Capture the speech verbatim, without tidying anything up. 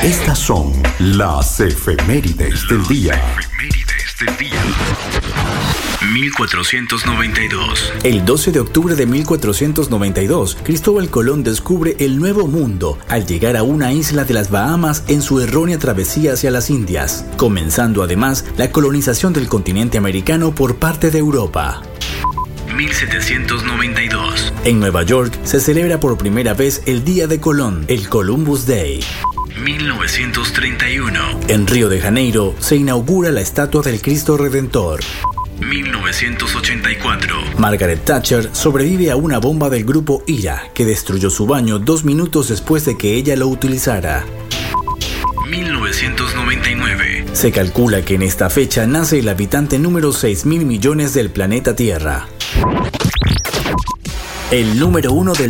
Estas son las efemérides del día. Efemérides del día. mil cuatrocientos noventa y dos. El doce de octubre de mil cuatrocientos noventa y dos, Cristóbal Colón descubre el Nuevo Mundo al llegar a una isla de las Bahamas en su errónea travesía hacia las Indias, comenzando además la colonización del continente americano por parte de Europa. mil setecientos noventa y dos. En Nueva York se celebra por primera vez el Día de Colón, el Columbus Day. mil novecientos treinta y uno. En Río de Janeiro se inaugura la estatua del Cristo Redentor. mil novecientos ochenta y cuatro. Margaret Thatcher sobrevive a una bomba del grupo IRA que destruyó su baño dos minutos después de que ella lo utilizara. mil novecientos noventa y nueve. Se calcula que en esta fecha nace el habitante número seis mil millones del planeta Tierra. El número uno del